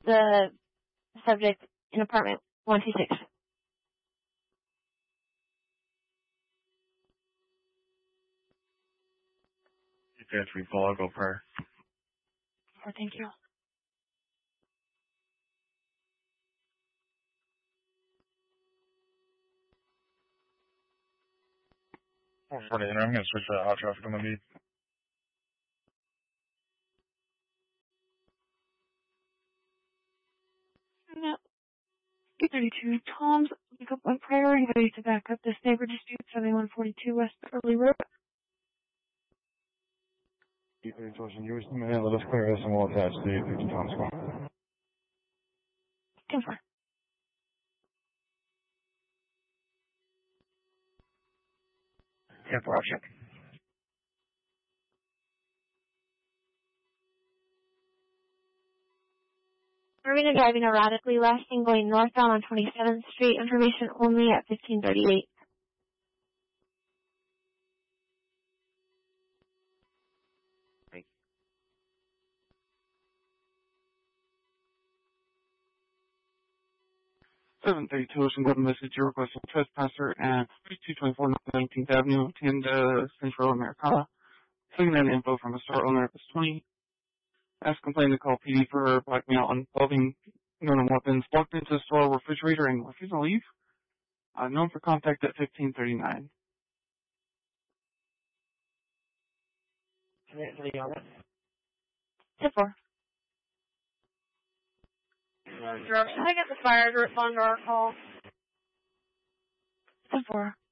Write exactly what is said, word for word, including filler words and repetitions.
the subject in apartment one two six. If you have to recall, I'll go prior. Oh, thank you. four forty, and I'm going to switch to hot traffic on the lead. No. eight thirty-two, Tom's pick up on priority, ready to back up this neighbor dispute, seventy-one forty-two West Early Road. eight thirty-two, and you wish the minute, let us clear this and we'll attach the eight fifty Tom's call. ten four. ten four, I'll check. Marina driving erratically, last seen going northbound on twenty-seventh Street, information only at fifteen thirty-eight. seven thirty-two, Ocean Golden message, your request of trespasser at forty-two twenty-four nineteenth Avenue, attend uh, Central Americana. Taking in info from a store owner at twenty. Ask complaint to call P D for blackmail involving known weapons. Walked into the store refrigerator and refused to leave. Uh, known for contact at fifteen thirty-nine. ten four. Can I get the fire to respond to our call? ten four.